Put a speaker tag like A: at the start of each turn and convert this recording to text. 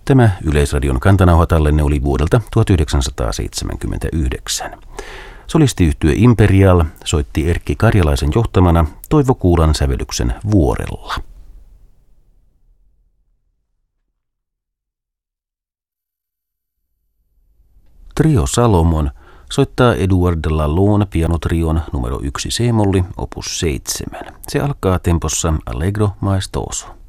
A: Tämä Yleisradion kantanauhatallenne oli vuodelta 1979. Solistiyhtye Imperial soitti Erkki Karjalaisen johtamana Toivo Kuulan sävellyksen Vuorella. Trio Salomon soittaa Eduard Lallon pianotrion numero 1 C-molli opus 7. Se alkaa tempossa Allegro maestoso.